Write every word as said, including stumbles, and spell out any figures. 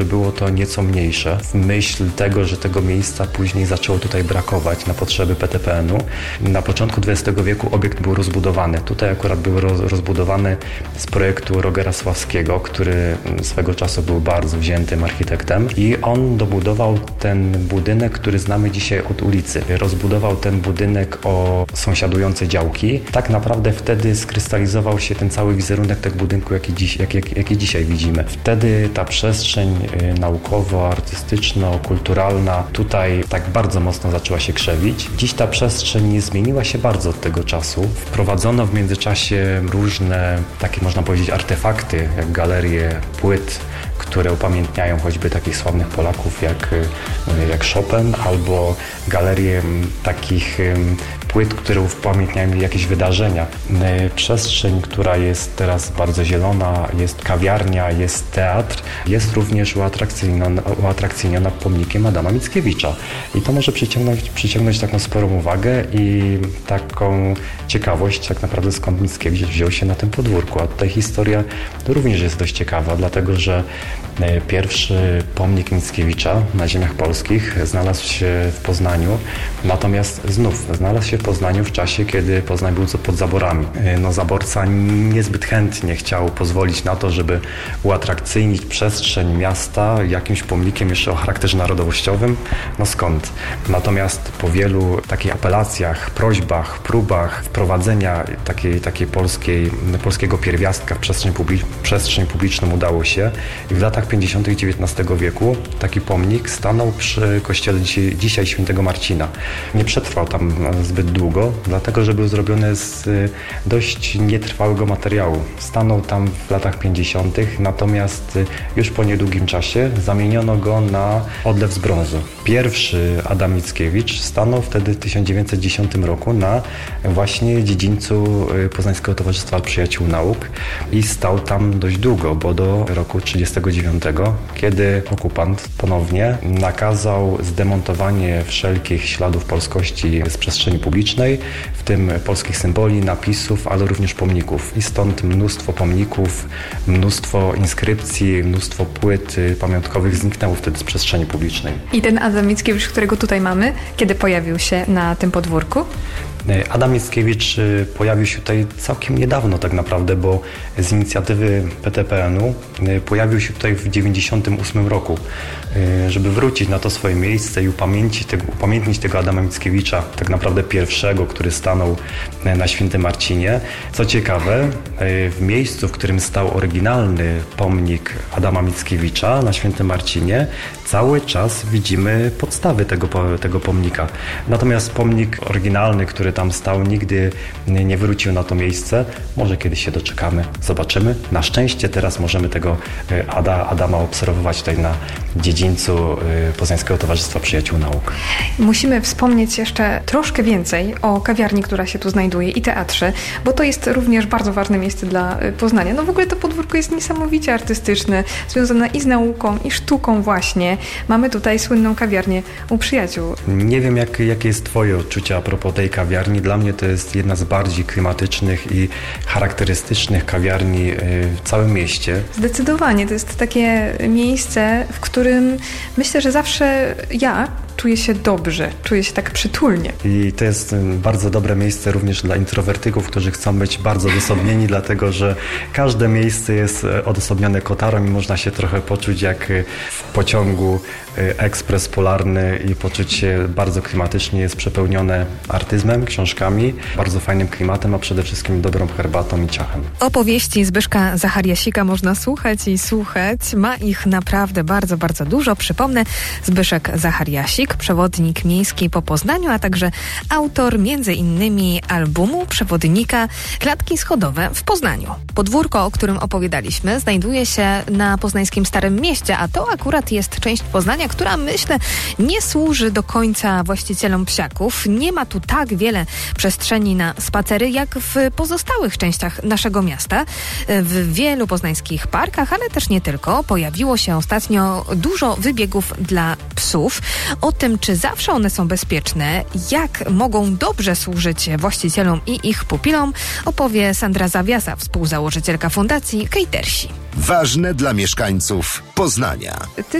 Było to nieco mniejsze. W myśl tego, że tego miejsca później zaczęło tutaj brakować na potrzeby P T P N u. Na początku dwudziestego wieku obiekt był rozbudowany. Tutaj akurat był rozbudowany z projektu Rogera Sławskiego, który swego czasu był bardzo wziętym architektem i on dobudował ten budynek, który znamy dzisiaj od ulicy. Rozbudował ten budynek o sąsiadujące działki. Tak naprawdę wtedy skrystalizował się ten cały wizerunek tego budynku, jaki, dziś, jak, jak, jaki dzisiaj widzimy. Wtedy ta przestrzeń naukowo-artystyczno-kulturalna tutaj tak bardzo mocno zaczęła się krzewić. Dziś ta przestrzeń nie zmieniła się bardzo od tego czasu. Wprowadzono w międzyczasie różne takie, można powiedzieć, artefakty, jak galerie płyt, które upamiętniają choćby takich sławnych Polaków jak, jak Chopin, albo galerie takich płyt, które upamiętniają jakieś wydarzenia. Przestrzeń, która jest teraz bardzo zielona, jest kawiarnia, jest teatr, jest również uatrakcyjniona, uatrakcyjniona pomnikiem Adama Mickiewicza. I to może przyciągnąć, przyciągnąć taką sporą uwagę i taką ciekawość tak naprawdę, skąd Mickiewicz wziął się na tym podwórku. A tutaj historia również jest dość ciekawa, dlatego że pierwszy pomnik Mickiewicza na ziemiach polskich znalazł się w Poznaniu, natomiast znów znalazł się w Poznaniu w czasie, kiedy Poznań był pod zaborami. No, zaborca niezbyt chętnie chciał pozwolić na to, żeby uatrakcyjnić przestrzeń miasta jakimś pomnikiem jeszcze o charakterze narodowościowym. No skąd? Natomiast po wielu takich apelacjach, prośbach, próbach wprowadzenia takiej, takiej polskiej, polskiego pierwiastka w przestrzeń, public- przestrzeń publiczną udało się i w latach pięćdziesiątych dziewiętnastego wieku taki pomnik stanął przy kościele dzisiaj, dzisiaj świętego Marcina. Nie przetrwał tam zbyt długo, dlatego że był zrobiony z dość nietrwałego materiału. Stanął tam w latach pięćdziesiątych, natomiast już po niedługim czasie zamieniono go na odlew z brązu. Pierwszy Adam Mickiewicz stanął wtedy w tysiąc dziewięćset dziesiątym roku na właśnie dziedzińcu Poznańskiego Towarzystwa Przyjaciół Nauk i stał tam dość długo, bo do roku trzydziestego dziewiątego, kiedy okupant ponownie nakazał zdemontowanie wszelkich śladów polskości z przestrzeni publicznej, w tym polskich symboli, napisów, ale również pomników. I stąd mnóstwo pomników, mnóstwo inskrypcji, mnóstwo płyt pamiątkowych zniknęło wtedy z przestrzeni publicznej. I ten Adam Mickiewicz, którego tutaj mamy, kiedy pojawił się na tym podwórku? Adam Mickiewicz pojawił się tutaj całkiem niedawno tak naprawdę, bo z inicjatywy P T P N u pojawił się tutaj w dziewięćdziesiątym ósmym roku, żeby wrócić na to swoje miejsce i upamiętnić tego, upamiętnić tego Adama Mickiewicza, tak naprawdę pierwszego, który stanął na Świętym Marcinie. Co ciekawe, w miejscu, w którym stał oryginalny pomnik Adama Mickiewicza na Świętym Marcinie, cały czas widzimy podstawy tego, tego pomnika. Natomiast pomnik oryginalny, który tam stał, nigdy nie wrócił na to miejsce. Może kiedyś się doczekamy, zobaczymy. Na szczęście teraz możemy tego Ada, Adama obserwować tutaj na dziedzińcu Poznańskiego Towarzystwa Przyjaciół Nauk. Musimy wspomnieć jeszcze troszkę więcej o kawiarni, która się tu znajduje i teatrze, bo to jest również bardzo ważne miejsce dla Poznania. No w ogóle to podwórko jest niesamowicie artystyczne, związane i z nauką, i sztuką właśnie. Mamy tutaj słynną kawiarnię u przyjaciół. Nie wiem, jak, jakie jest twoje odczucie a propos tej kawiarni. Dla mnie to jest jedna z bardziej klimatycznych i charakterystycznych kawiarni w całym mieście. Zdecydowanie. To jest takie miejsce, w którym myślę, że zawsze ja czuję się dobrze, czuję się tak przytulnie. I to jest bardzo dobre miejsce również dla introwertyków, którzy chcą być bardzo odosobnieni, dlatego że każde miejsce jest odosobnione kotarą i można się trochę poczuć jak w pociągu ekspres polarny i poczuć się bardzo klimatycznie. Jest przepełnione artyzmem, książkami, bardzo fajnym klimatem, a przede wszystkim dobrą herbatą i ciachem. Opowieści Zbyszka Zachariasika można słuchać i słuchać. Ma ich naprawdę bardzo, bardzo dużo. Przypomnę, Zbyszek Zachariasik, przewodnik miejski po Poznaniu, a także autor między innymi albumu przewodnika Klatki schodowe w Poznaniu. Podwórko, o którym opowiadaliśmy, znajduje się na poznańskim Starym Mieście, a to akurat jest część Poznania, która, myślę, nie służy do końca właścicielom psiaków. Nie ma tu tak wiele przestrzeni na spacery, jak w pozostałych częściach naszego miasta. W wielu poznańskich parkach, ale też nie tylko, pojawiło się ostatnio dużo wybiegów dla psów. O tym, czy zawsze one są bezpieczne, jak mogą dobrze służyć właścicielom i ich pupilom, opowie Sandra Zawiasa, współzałożycielka Fundacji Catersi. Ważne dla mieszkańców Poznania. Ty